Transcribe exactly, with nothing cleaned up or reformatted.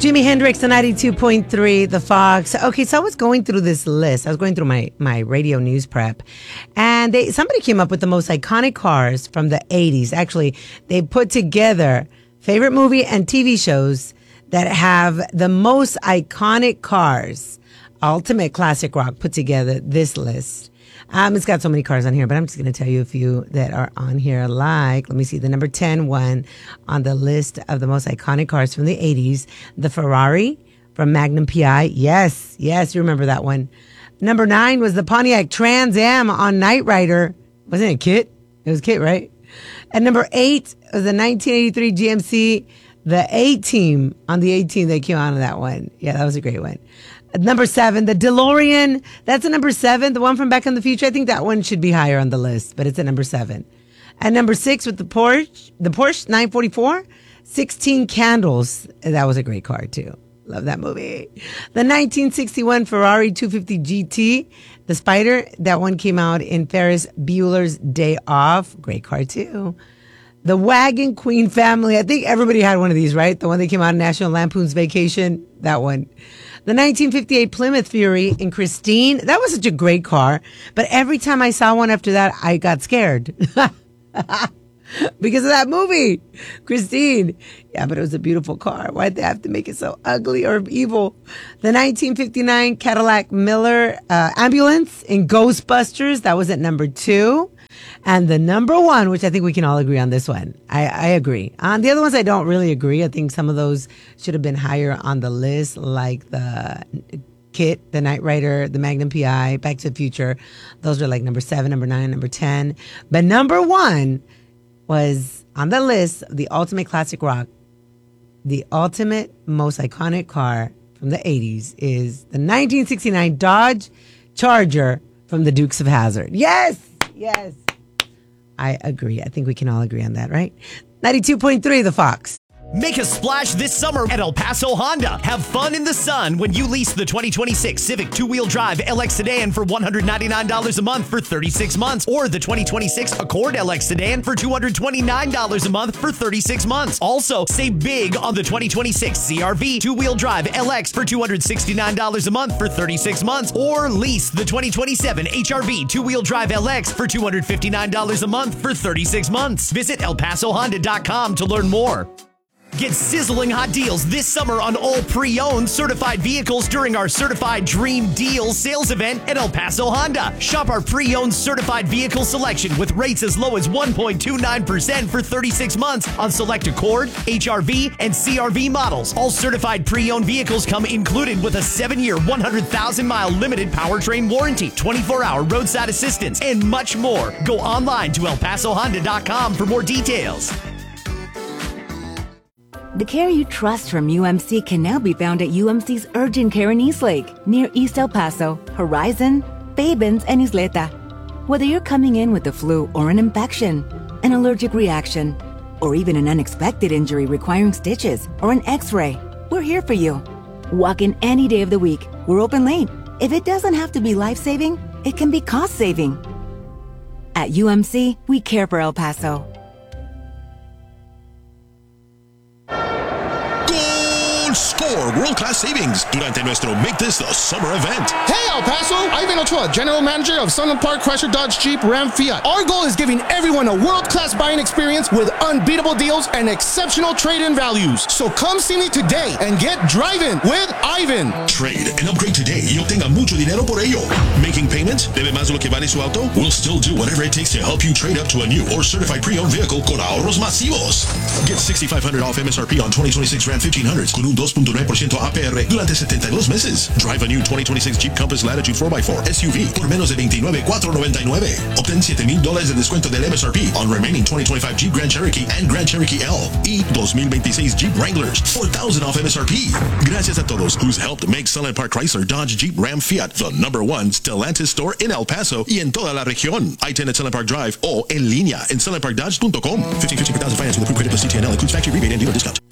Jimi Hendrix, the ninety-two point three, The Fox. Okay, so I was going through this list. I was going through my, my radio news prep. And they somebody came up with the most iconic cars from the eighties. Actually, they put together favorite movie and T V shows that have the most iconic cars. Ultimate Classic Rock put together this list. Um, it's got so many cars on here, but I'm just going to tell you a few that are on here. Like, let me see, the number ten one on the list of the most iconic cars from the eighties, the Ferrari from Magnum P I. Yes, yes, you remember that one. Number nine was the Pontiac Trans Am on Knight Rider. Wasn't it Kit? It was Kit, right? And number eight was the nineteen eighty-three G M C, the A-Team on the A-Team. They came out of that one. Yeah, that was a great one. Number seven, the DeLorean. That's a number seven. The one from Back in the Future. I think that one should be higher on the list, but it's a number seven. And number six with the Porsche, the Porsche nine forty-four, sixteen Candles. That was a great car too. Love that movie. The nineteen sixty-one Ferrari two fifty G T, the Spider. That one came out in Ferris Bueller's Day Off. Great car too. The Wagon Queen family. I think everybody had one of these, right? The one that came out in National Lampoon's Vacation. That one. The nineteen fifty-eight Plymouth Fury in Christine. That was such a great car. But every time I saw one after that, I got scared. Because of that movie, Christine. Yeah, but it was a beautiful car. Why'd they have to make it so ugly or evil? The nineteen fifty-nine Cadillac Miller uh, ambulance in Ghostbusters. That was at number two. And the number one, which I think we can all agree on this one. I, I agree. On the other ones, I don't really agree. I think some of those should have been higher on the list, like the Kit, the Knight Rider, the Magnum P I, Back to the Future. Those are like number seven, number nine, number ten. But number one was on the list of the Ultimate Classic Rock. The ultimate, most iconic car from the eighties is the nineteen sixty-nine Dodge Charger from the Dukes of Hazzard. Yes! Yes. I agree. I think we can all agree on that, right? ninety-two point three, The Fox. Make a splash this summer at El Paso Honda. Have fun in the sun when you lease the twenty twenty-six Civic two-wheel drive L X sedan for one hundred ninety-nine dollars a month for thirty-six months, or the twenty twenty-six Accord L X sedan for two hundred twenty-nine dollars a month for thirty-six months. Also, save big on the twenty twenty-six C R V two-wheel drive L X for two hundred sixty-nine dollars a month for thirty-six months, or lease the twenty twenty-seven H R V two-wheel drive L X for two hundred fifty-nine dollars a month for thirty-six months. Visit el paso honda dot com to learn more. Get sizzling hot deals this summer on all pre-owned certified vehicles during our Certified Dream Deal sales event at El Paso Honda. Shop our pre-owned certified vehicle selection with rates as low as one point two nine percent for thirty-six months on select Accord, H R V, and C R V models. All certified pre-owned vehicles come included with a seven-year, one hundred thousand mile limited powertrain warranty, twenty-four hour roadside assistance, and much more. Go online to el paso honda dot com for more details. The care you trust from U M C can now be found at U M C's Urgent Care in Eastlake, near East El Paso, Horizon, Fabens, and Isleta. Whether you're coming in with the flu or an infection, an allergic reaction, or even an unexpected injury requiring stitches or an x-ray, we're here for you. Walk in any day of the week. We're open late. If it doesn't have to be life-saving, it can be cost-saving. At U M C, we care for El Paso. Score world-class savings durante nuestro Make This the Summer event. Hey, El Paso! Ivan Ochoa, General Manager of Sunland Park Chrysler Dodge Jeep Ram Fiat. Our goal is giving everyone a world-class buying experience with unbeatable deals and exceptional trade-in values. So come see me today and get driving with Ivan. Trade and upgrade today y obtenga mucho dinero por ello. Making payments? ¿Debe más de lo que vale su auto? We'll still do whatever it takes to help you trade up to a new or certified pre-owned vehicle con ahorros masivos. Get sixty-five hundred dollars off M S R P on twenty twenty-six Ram fifteen hundreds con un two point nine percent A P R durante setenta y dos meses. Drive a new twenty twenty-six Jeep Compass Latitude four by four S U V por menos de veintinueve mil cuatrocientos noventa y nueve. Obtén siete mil dólares de descuento del M S R P on remaining twenty twenty-five Jeep Grand Cherokee and Grand Cherokee L y twenty twenty-six Jeep Wranglers, four thousand off M S R P. Gracias a todos who's helped make Sunland Park Chrysler Dodge Jeep Ram Fiat the number one Stellantis store in El Paso y en toda la región. I ten at Sunland Park Drive o en línea en sunland park dodge dot com. fifteen fifty per thousand finance with approved credit plus C T N L includes factory rebate and dealer discount.